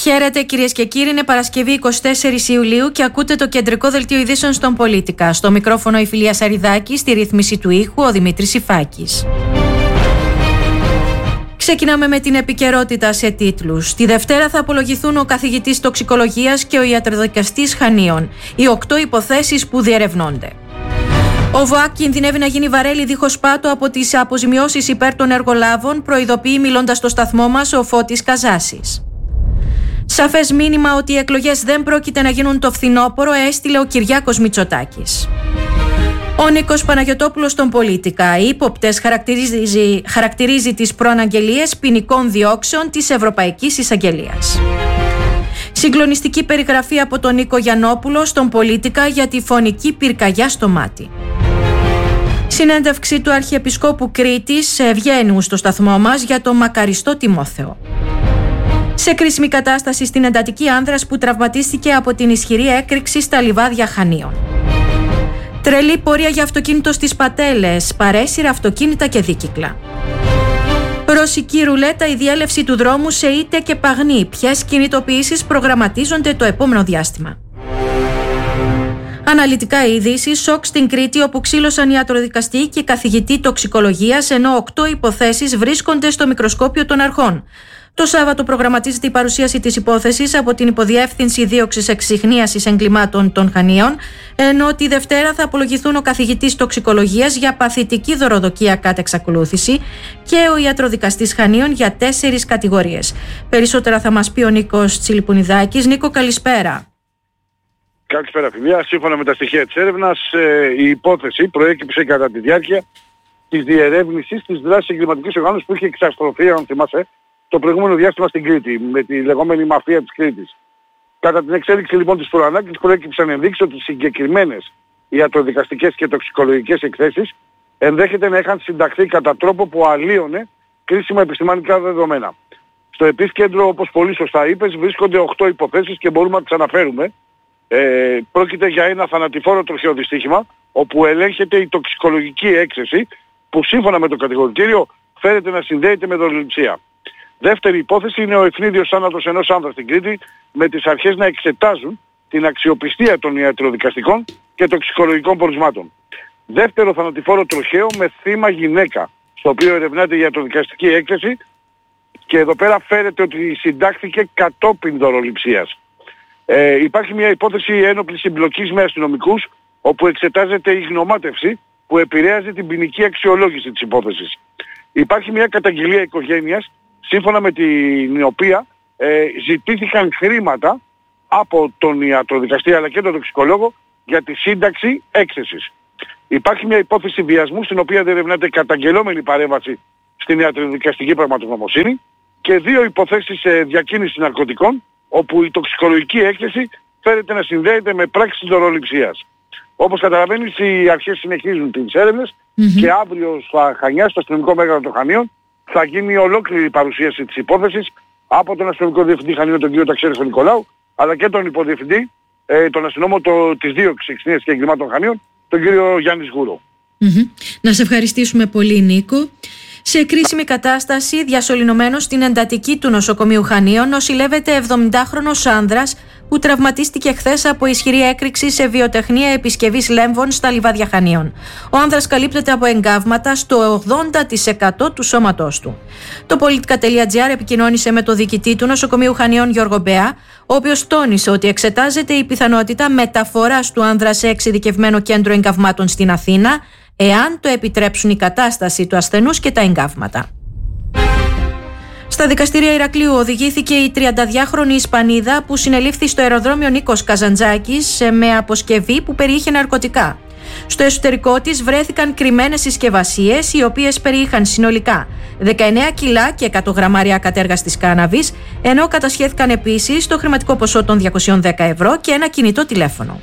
Χαίρετε κυρίες και κύριοι, είναι Παρασκευή 24 Ιουλίου και ακούτε το κεντρικό δελτίο ειδήσεων στον Πολίτικα. Στο μικρόφωνο η Φιλία Σαριδάκη, στη ρύθμιση του ήχου ο Δημήτρης Ιφάκης. Ξεκινάμε με την επικαιρότητα σε τίτλους. Τη Δευτέρα θα απολογηθούν ο καθηγητής τοξικολογίας και ο ιατροδικαστής Χανίων. Οι 8 υποθέσεις που διερευνώνται. Ο ΒΟΑΚ κινδυνεύει να γίνει βαρέλι δίχως πάτο από τις αποζημιώσεις υπέρ των εργολάβων, προειδοποιεί μιλώντας στο σταθμό μας ο Φώτης Καζάσης. Σαφές μήνυμα ότι οι εκλογές δεν πρόκειται να γίνουν το φθινόπωρο έστειλε ο Κυριάκος Μητσοτάκης. Ο Νίκος Παναγιωτόπουλος στον Πολίτικα. Οι ύποπτες χαρακτηρίζει τις προαναγγελίες ποινικών διώξεων της Ευρωπαϊκής Εισαγγελίας. Συγκλονιστική περιγραφή από τον Νίκο Γιαννόπουλο στον Πολίτικα για τη φωνική πυρκαγιά στο μάτι. Συνέντευξη του Αρχιεπισκόπου Κρήτης Ευγένιου στο σταθμό μας για το μακαριστό Τιμόθεο. Σε κρίσιμη κατάσταση στην εντατική άνδρας που τραυματίστηκε από την ισχυρή έκρηξη στα λιβάδια Χανίων. Τρελή πορεία για αυτοκίνητο στις Πατέλες, παρέσυρα αυτοκίνητα και δίκυκλα. Ρωσική ρουλέτα, η διέλευση του δρόμου σε Είτε και Παγνή. Ποιες κινητοποιήσεις προγραμματίζονται το επόμενο διάστημα. Αναλυτικά ειδήσεις, σοκ στην Κρήτη όπου ξύλωσαν ιατροδικαστή και καθηγητή τοξικολογίας ενώ 8 υποθέσεις βρίσκονται στο μικροσκόπιο των αρχών. Το Σάββατο προγραμματίζεται η παρουσίαση της υπόθεσης από την Υποδιεύθυνση Δίωξης Εξιχνίασης Εγκλημάτων των Χανίων, ενώ τη Δευτέρα θα απολογηθούν ο καθηγητής τοξικολογίας για παθητική δωροδοκία κατ' εξακολούθηση και ο ιατροδικαστής Χανίων για 4 κατηγορίες. Περισσότερα θα μας πει ο Νίκος Τσιλιπουνιδάκης. Νίκο, καλησπέρα. Καλησπέρα, Φιλία. Σύμφωνα με τα στοιχεία της έρευνας, η υπόθεση προέκυψε κατά τη διάρκεια της διερεύνησης της δράσης εγκληματικής οργάνωσης που είχε εξαστροφεί, αν θυμάσαι, το προηγούμενο διάστημα στην Κρήτη, με τη λεγόμενη μαφία της Κρήτης. Κατά την εξέλιξη λοιπόν της προανάκρισης προέκυψαν ενδείξεις ότι συγκεκριμένες ιατροδικαστικές και τοξικολογικές εκθέσεις ενδέχεται να είχαν συνταχθεί κατά τρόπο που αλλίωνε κρίσιμα επιστημονικά δεδομένα. Στο επίκεντρο, όπως πολύ σωστά είπες, βρίσκονται 8 υποθέσεις και μπορούμε να τις αναφέρουμε. Πρόκειται για ένα θανατηφόρο τροχαίο δυστύχημα, όπου ελέγχεται η τοξικολογική έκθεση που σύμφωνα με το κατηγορητήριο φέρεται να συνδέεται με δολιοψία. Δεύτερη υπόθεση είναι ο ευνίδιος θάνατος ενός άνδρα στην Κρήτη, με τις αρχές να εξετάζουν την αξιοπιστία των ιατροδικαστικών και τοξικολογικών πορισμάτων. Δεύτερο θανατηφόρο τροχαίο με θύμα γυναίκα, στο οποίο ερευνάται η ιατροδικαστική έκθεση και εδώ πέρα φέρεται ότι συντάχθηκε κατόπιν δωροληψίας. Υπάρχει μια υπόθεση ένοπλης συμπλοκής με αστυνομικούς, όπου εξετάζεται η γνωμάτευση που επηρέαζε την ποινική αξιολόγηση της υπόθεσης. Υπάρχει μια καταγγελία οικογένειας, σύμφωνα με την οποία ζητήθηκαν χρήματα από τον ιατροδικαστή αλλά και τον τοξικολόγο για τη σύνταξη έκθεσης. Υπάρχει μια υπόθεση βιασμού στην οποία διερευνάται καταγγελόμενη παρέμβαση στην ιατροδικαστική πραγματογνωμοσύνη και 2 υποθέσεις διακίνησης ναρκωτικών, όπου η τοξικολογική έκθεση φέρεται να συνδέεται με πράξεις δωροληψίας. Όπως καταλαβαίνεις, οι αρχές συνεχίζουν τις έρευνες και αύριο στα Χανιά, στο αστυνομικό μέγαρο των Χανίων, θα γίνει ολόκληρη παρουσίαση της υπόθεσης από τον αστυνομικό διευθυντή Χανίων, τον κύριο Ταξέριχο Νικολάου, αλλά και τον υποδιευθυντή, τον αστυνόμο της Δίωξης Εξιχνίασης και Εγκλημάτων Χανίων, τον κύριο Γιάννη Σγούρο. Να σε ευχαριστήσουμε πολύ, Νίκο. Σε κρίσιμη κατάσταση, διασωληνωμένος στην εντατική του νοσοκομείου Χανίων, νοσηλεύεται 70χρονος άνδρας που τραυματίστηκε χθες από ισχυρή έκρηξη σε βιοτεχνία επισκευής λέμβων στα λιβάδια Χανίων. Ο άνδρας καλύπτεται από εγκάβματα στο 80% του σώματός του. Το Politica.gr επικοινώνησε με το διοικητή του νοσοκομείου Χανίων Γιώργο Μπέα, ο οποίος τόνισε ότι εξετάζεται η πιθανότητα μεταφοράς του άνδρα σε εξειδικευμένο κέντρο εγκαυμάτων στην Αθήνα, εάν το επιτρέψουν η κατάσταση του ασθενούς και τα εγκάβματα. Στα δικαστήρια Ηρακλείου οδηγήθηκε η 32χρονη Ισπανίδα που συνελήφθη στο αεροδρόμιο Νίκος Καζαντζάκης με αποσκευή που περιείχε ναρκωτικά. Στο εσωτερικό της βρέθηκαν κρυμμένες συσκευασίες, οι οποίες περιείχαν συνολικά 19 κιλά και 100 γραμμάρια κατέργαστης κάναβης, ενώ κατασχέθηκαν επίσης το χρηματικό ποσό των 210 ευρώ και ένα κινητό τηλέφωνο.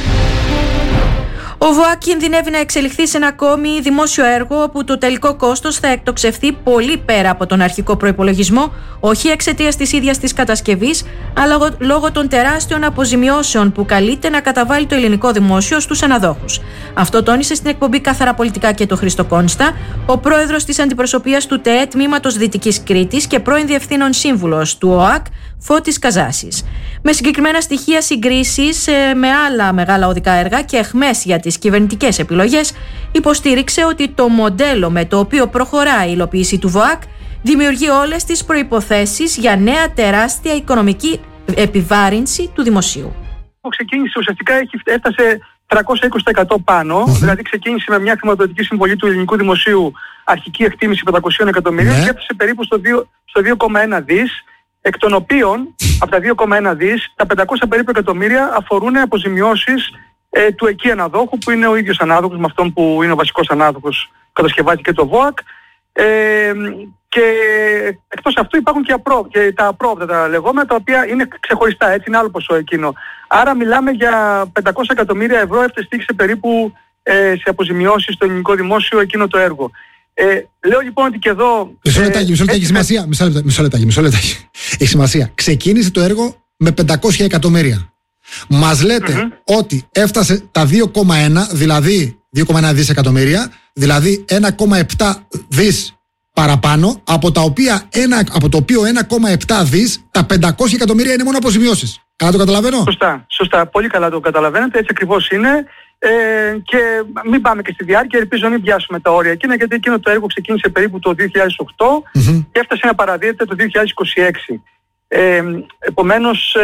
Ο ΒΟΑΚ κινδυνεύει να εξελιχθεί σε ένα ακόμη δημόσιο έργο όπου το τελικό κόστος θα εκτοξευθεί πολύ πέρα από τον αρχικό προϋπολογισμό, όχι εξαιτίας της ίδιας της κατασκευής, αλλά λόγω των τεράστιων αποζημιώσεων που καλείται να καταβάλει το ελληνικό δημόσιο στους αναδόχους. Αυτό τόνισε στην εκπομπή Καθαρά Πολιτικά και το Χρήστο Κόνστα, ο πρόεδρος της αντιπροσωπείας του ΤΕΕ Τμήματος Δυτικής Κρήτης και πρώην διευθύνων σύμβουλος του ΟΑΚ, Φώτης Καζάσης. Με συγκεκριμένα στοιχεία, συγκρίσεις με άλλα μεγάλα οδικά έργα και αιχμές για τις κυβερνητικές επιλογές, υποστήριξε ότι το μοντέλο με το οποίο προχωράει η υλοποίηση του ΒΟΑΚ δημιουργεί όλες τις προϋποθέσεις για νέα τεράστια οικονομική επιβάρυνση του δημοσίου. Ξεκίνησε ουσιαστικά, έφτασε 320% πάνω, δηλαδή ξεκίνησε με μια χρηματοδοτική συμβολή του ελληνικού δημοσίου, αρχική εκτίμηση 500 εκατομμυρίων, και έφτασε περίπου στο 2,1 δις, εκ των οποίων από τα 2,1 δις, τα 500 περίπου εκατομμύρια αφορούν αποζημιώσεις του εκεί αναδόχου, που είναι ο ίδιος ανάδοχος με αυτόν που είναι ο βασικός ανάδοχος, κατασκευάζει και το ΒΟΑΚ. Και εκτός αυτού υπάρχουν και τα απρόβλεπτα τα λεγόμενα, τα οποία είναι ξεχωριστά, έτσι, είναι άλλο ποσό εκείνο. Άρα μιλάμε για 500 εκατομμύρια ευρώ έφτασε περίπου σε αποζημιώσεις στο ελληνικό δημόσιο εκείνο το έργο. Λέω λοιπόν ότι και εδώ... Μισό λεπτάκι, έχει σημασία. Μισό λεπτάκι. Έχει σημασία. Ξεκίνησε το έργο με 500 εκατομμύρια. Μας λέτε ότι έφτασε τα 2,1, δηλαδή 2,1 δισεκατομμύρια, δηλαδή 1,7 δις παραπάνω, από το οποίο 1,7 δις, τα 500 εκατομμύρια είναι μόνο αποζημιώσεις. Καλά το καταλαβαίνω? Σωστά. Πολύ καλά το καταλαβαίνετε. Έτσι ακριβώς είναι. Και μην πάμε και στη διάρκεια, ελπίζω να μην πιάσουμε τα όρια εκείνα, γιατί εκείνο το έργο ξεκίνησε περίπου το 2008 και έφτασε να παραδίδεται το 2026. Επομένως,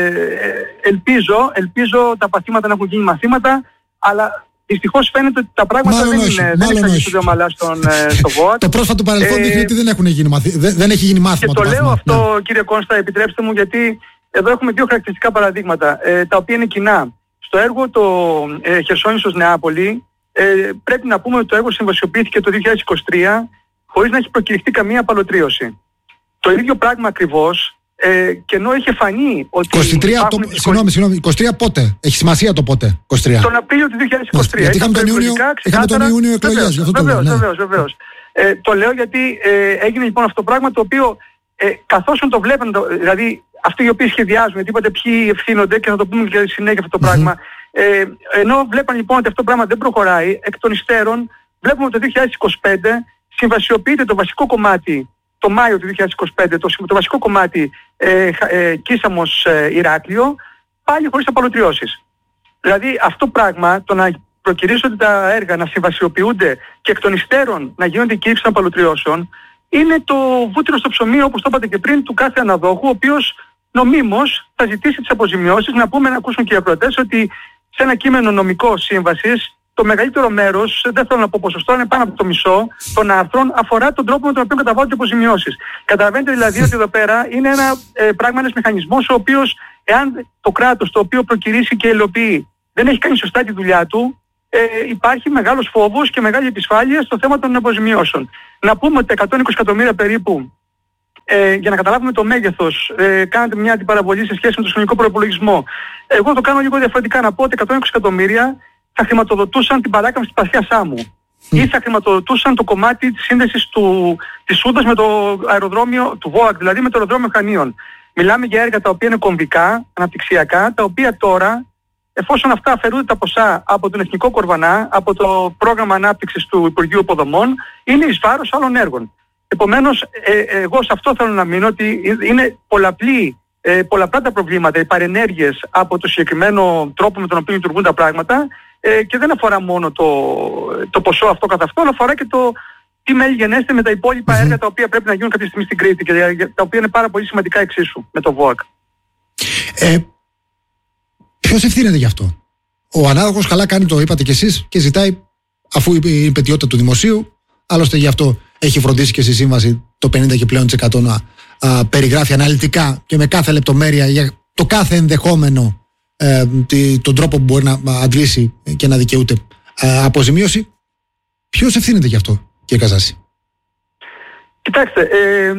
ελπίζω τα παθήματα να έχουν γίνει μαθήματα, αλλά δυστυχώς φαίνεται ότι τα πράγματα δεν εξελίσσονται ομαλά στο ΒΟΑΚ. Το πρόσφατο παρελθόν δείχνει ότι δεν έχει γίνει μάθημα. Και το λέω αυτό, κύριε Κώστα, επιτρέψτε μου, γιατί εδώ έχουμε δύο χαρακτηριστικά παραδείγματα, τα οποία είναι κοινά. Στο έργο το Χερσόνησος Νεάπολη, πρέπει να πούμε ότι το έργο συμβασιοποιήθηκε το 2023 χωρίς να έχει προκηρυχθεί καμία απαλωτρίωση. Το ίδιο πράγμα ακριβώς, και ενώ είχε φανεί ότι... 23 πότε? Έχει σημασία το πότε? 23. Τον Απρίλιο του 2023. Γιατί είχαμε τον Ιούνιο εκλογές. Βεβαίως. Το λέω γιατί έγινε λοιπόν αυτό το πράγμα, το οποίο καθώς το βλέπουν, δηλαδή αυτοί οι οποίοι σχεδιάζουν, γιατί είπατε ποιοι ευθύνονται, και θα το πούμε και συνέχεια αυτό το πράγμα, ενώ βλέπαν λοιπόν ότι αυτό το πράγμα δεν προχωράει, εκ των υστέρων βλέπουμε ότι το 2025 συμβασιοποιείται το βασικό κομμάτι, το Μάιο του 2025, το βασικό κομμάτι Κίσαμος Ηράκλειο, πάλι χωρίς απαλωτριώσεις. Δηλαδή αυτό το πράγμα, το να προκυρήσονται τα έργα, να συμβασιοποιούνται και εκ των υστέρων να γίνονται οι κήρυξεις των απαλωτριώσεων, είναι το βούτυρο στο ψωμί, όπως το είπατε και πριν, του κάθε αναδόχου, ο οποίος νομίμως θα ζητήσει τις αποζημιώσεις. Να ακούσουν και οι ακροατές ότι σε ένα κείμενο νομικό σύμβασης, το μεγαλύτερο μέρος, δεν θέλω να πω ποσοστό, είναι πάνω από το μισό των άρθρων, αφορά τον τρόπο με τον οποίο καταβάλλονται οι αποζημιώσεις. Καταλαβαίνετε δηλαδή ότι εδώ πέρα είναι ένα πράγμα, ένας μηχανισμός, ο οποίος, εάν το κράτος το οποίο προκηρύσει και υλοποιεί δεν έχει κάνει σωστά τη δουλειά του, υπάρχει μεγάλος φόβος και μεγάλη επισφάλεια στο θέμα των αποζημιώσεων. Να πούμε ότι 120 εκατομμύρια περίπου, για να καταλάβουμε το μέγεθος, κάνετε μια αντιπαραβολή σε σχέση με το συνολικό προϋπολογισμό. Εγώ το κάνω λίγο διαφορετικά, να πω ότι 120 εκατομμύρια θα χρηματοδοτούσαν την παράκαμψη της Παθιάς Σάμου ή θα χρηματοδοτούσαν το κομμάτι της σύνδεσης της Σούντας με το αεροδρόμιο του ΒΟΑΚ, δηλαδή με το αεροδρόμιο Χανίων. Μιλάμε για έργα τα οποία είναι κομβικά, αναπτυξιακά, τα οποία τώρα, εφόσον αυτά αφαιρούνται τα ποσά από τον Εθνικό Κορβανά, από το πρόγραμμα ανάπτυξης του Υπουργείου Υποδομών, είναι εις βάρος άλλων έργων. Επομένως, εγώ σε αυτό θέλω να μείνω, ότι είναι πολλαπλά τα προβλήματα, οι παρενέργειες από το συγκεκριμένο τρόπο με τον οποίο λειτουργούν τα πράγματα, και δεν αφορά μόνο το ποσό αυτό καθ' αυτό, αλλά αφορά και το τι μέλη γενέστε με τα υπόλοιπα έργα τα οποία πρέπει να γίνουν κάποια στιγμή στην Κρήτη και τα οποία είναι πάρα πολύ σημαντικά εξίσου με το ΒΟΑΚ. Ποιος ευθύνεται γι' αυτό? Ο ανάδοχος καλά κάνει, το είπατε κι εσείς, και ζητάει, αφού είναι η πετιότητα του δημοσίου, άλλωστε γι' αυτό έχει φροντίσει και στη σύμβαση το 50 και πλέον % να περιγράφει αναλυτικά και με κάθε λεπτομέρεια για το κάθε ενδεχόμενο τον τρόπο που μπορεί να αντλήσει και να δικαιούται αποζημίωση. Ποιος ευθύνεται γι' αυτό, κύριε Καζάση? Κοιτάξτε,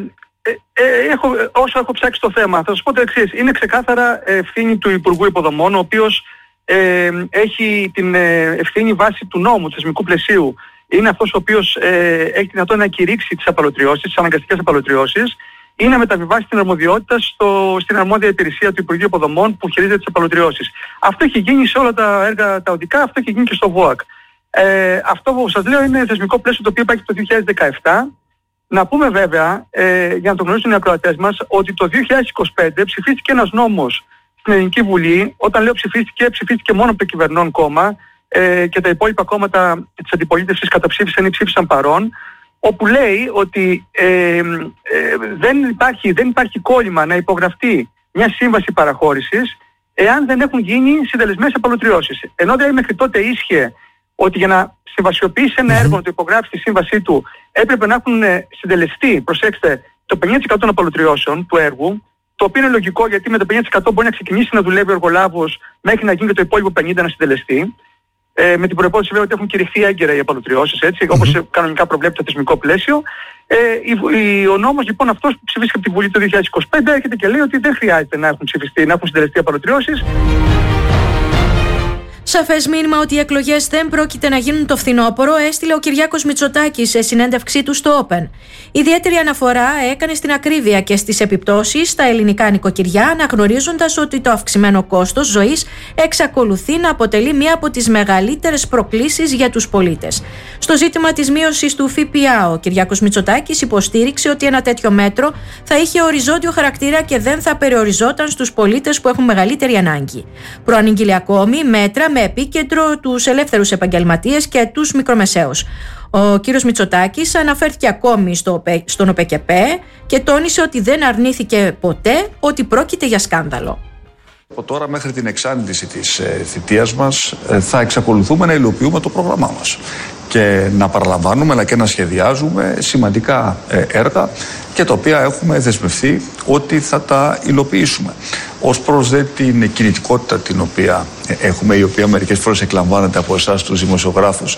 όσο έχω ψάξει το θέμα, θα σας πω το εξής. Είναι ξεκάθαρα ευθύνη του Υπουργού Υποδομών, ο οποίος έχει την ευθύνη βάση του νόμου, του θεσμικού πλαισίου. Είναι αυτός ο οποίος έχει τη δυνατότητα να κηρύξει τις απαλωτριώσεις, τις αναγκαστικές απαλωτριώσεις, ή να μεταβιβάσει την αρμοδιότητα στην αρμόδια υπηρεσία του Υπουργείου Υποδομών που χειρίζεται τις απαλωτριώσεις. Αυτό έχει γίνει σε όλα τα έργα τα οδικά, αυτό έχει γίνει και στο ΒΟΑΚ. Αυτό που σας λέω είναι θεσμικό πλαίσιο το οποίο υπάρχει το 2017 Να πούμε βέβαια, για να το γνωρίζουν οι ακροατές μας, ότι το 2025 ψηφίστηκε ένας νόμος στην Ελληνική Βουλή. Όταν λέω ψηφίστηκε μόνο από το κυβερνών κόμμα και τα υπόλοιπα κόμματα της αντιπολίτευσης καταψήφισαν ή ψήφισαν παρόν, όπου λέει ότι δεν υπάρχει κόλλημα να υπογραφτεί μια σύμβαση παραχώρησης εάν δεν έχουν γίνει συντελεσμένες απαλωτριώσεις. Ενώ δηλαδή μέχρι τότε ίσχυε ότι για να συμβασιοποιήσει ένα έργο, να το υπογράψει τη σύμβασή του, έπρεπε να έχουν συντελεστεί, προσέξτε, το 50% των απαλωτριώσεων του έργου, το οποίο είναι λογικό γιατί με το 50% μπορεί να ξεκινήσει να δουλεύει ο εργολάβος μέχρι να γίνει και το υπόλοιπο 50% να συντελεστεί. Με την προϋπόθεση βέβαια ότι έχουν κηρυχθεί έγκαιρα οι απαλωτριώσεις, όπως κανονικά προβλέπει το θεσμικό πλαίσιο. Ο νόμος λοιπόν αυτός που ψηφίστηκε από τη Βουλή το 2025 έρχεται και λέει ότι δεν χρειάζεται να έχουν ψηφιστεί, να έχουν συντελεστεί απαλωτριώσεις. Σαφές μήνυμα ότι οι εκλογές δεν πρόκειται να γίνουν το φθινόπωρο έστειλε ο Κυριάκος Μητσοτάκης σε συνέντευξή του στο Open. Ιδιαίτερη αναφορά έκανε στην ακρίβεια και στις επιπτώσεις στα ελληνικά νοικοκυριά, αναγνωρίζοντας ότι το αυξημένο κόστος ζωής εξακολουθεί να αποτελεί μία από τις μεγαλύτερες προκλήσεις για τους πολίτες. Στο ζήτημα της μείωσης του ΦΠΑ, ο Κυριάκος Μητσοτάκης υποστήριξε ότι ένα τέτοιο μέτρο θα είχε οριζόντιο χαρακτήρα και δεν θα περιοριζόταν στους πολίτες που έχουν μεγαλύτερη ανάγκη. Προανήγγειλε ακόμη μέτρα με επίκεντρο τους ελεύθερους επαγγελματίες και τους μικρομεσαίους. Ο κύριος Μητσοτάκης αναφέρθηκε ακόμη στον ΟΠΕΚΕΠΕ και τόνισε ότι δεν αρνήθηκε ποτέ ότι πρόκειται για σκάνδαλο. Από τώρα μέχρι την εξάντληση της θητείας μας θα εξακολουθούμε να υλοποιούμε το πρόγραμμά μας και να παραλαμβάνουμε αλλά και να σχεδιάζουμε σημαντικά έργα και τα οποία έχουμε δεσμευθεί ότι θα τα υλοποιήσουμε. Ως προς δε την κινητικότητα την οποία έχουμε, η οποία μερικές φορές εκλαμβάνεται από εσάς τους δημοσιογράφους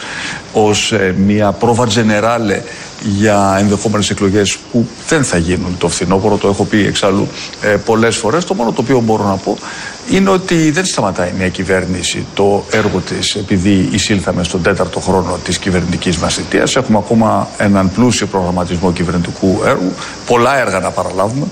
ως μια πρόβα τζενεράλε για ενδεχόμενες εκλογές που δεν θα γίνουν το φθινόπωρο, το έχω πει εξάλλου πολλές φορές. Το μόνο το οποίο μπορώ να πω είναι ότι δεν σταματάει μια κυβέρνηση το έργο της επειδή εισήλθαμε στον 4ο χρόνο της κυβερνητικής μας θητείας. Έχουμε ακόμα έναν πλούσιο προγραμματισμό κυβερνητικού έργου, πολλά έργα να παραλάβουμε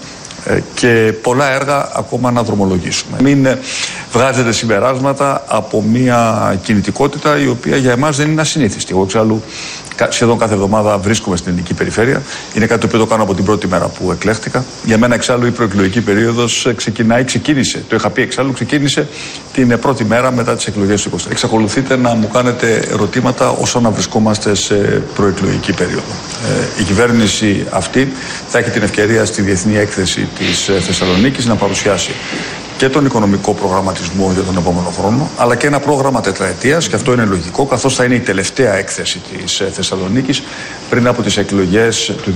και πολλά έργα ακόμα να δρομολογήσουμε. Μην βγάζετε συμπεράσματα από μια κινητικότητα η οποία για εμάς δεν είναι ασυνήθιστη. Εγώ εξάλλου σχεδόν κάθε εβδομάδα βρίσκομαι στην ελληνική περιφέρεια. Είναι κάτι το οποίο το κάνω από την πρώτη μέρα που εκλέχτηκα. Για μένα εξάλλου η προεκλογική περίοδος ξεκίνησε. Το είχα πει εξάλλου, ξεκίνησε την πρώτη μέρα μετά τις εκλογές του 20. Εξακολουθείτε να μου κάνετε ερωτήματα όσο να βρισκόμαστε σε προεκλογική περίοδο. Η κυβέρνηση αυτή θα έχει την ευκαιρία στη Διεθνή Έκθεση της Θεσσαλονίκης να παρουσιάσει και τον οικονομικό προγραμματισμό για τον επόμενο χρόνο, αλλά και ένα πρόγραμμα τετραετίας, και αυτό είναι λογικό, καθώς θα είναι η τελευταία έκθεση της Θεσσαλονίκης πριν από τις εκλογές του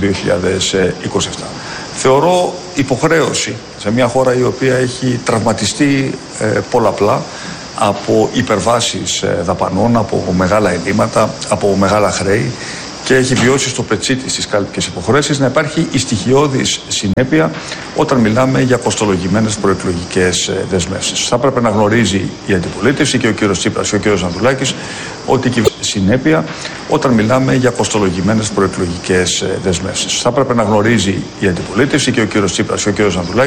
2027. Θεωρώ υποχρέωση σε μια χώρα η οποία έχει τραυματιστεί πολλαπλά από υπερβάσεις δαπανών, από μεγάλα ελλείμματα, από μεγάλα χρέη, και έχει βιώσει στο πετσί της τις κάλπικες υποχρέσεις, να υπάρχει η στοιχειώδης συνέπεια όταν μιλάμε για κοστολογημένες προεκλογικές δεσμεύσεις. Θα πρέπει να γνωρίζει η αντιπολίτευση και ο κύριος Τσίπρας και ο κύριος Ανδρουλάκης ότι η συνέπεια όταν μιλάμε για κοστολογημένες προεκλογικές δεσμεύσεις. Θα πρέπει να γνωρίζει η αντιπολίτευση και ο κύριος Τσίπρας και ο κύριος Ανδρουλάκης